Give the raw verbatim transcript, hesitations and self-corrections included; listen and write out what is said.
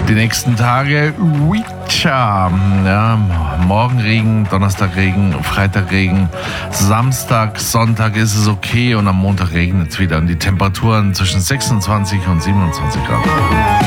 Die nächsten Tage Weecha. Ja, morgen Regen, Donnerstag Regen, Freitag Regen, Samstag, Sonntag ist es okay und am Montag regnet es wieder. Und die Temperaturen zwischen sechsundzwanzig und siebenundzwanzig Grad.